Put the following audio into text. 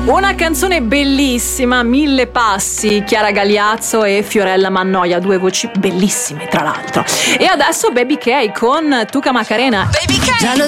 Una canzone bellissima, Mille passi, Chiara Gagliazzo e Fiorella Mannoia, due voci bellissime tra l'altro. E adesso Baby K con Tuca Macarena. Baby K. Ya lo